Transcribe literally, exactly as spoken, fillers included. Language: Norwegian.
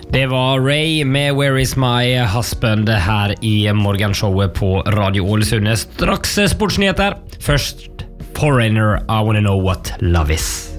Det var Ray med Where is my husband her i morgenshowet på Radio Ålesund. Straks sportsnyheter. Først Foreigner, I wanna know what love is.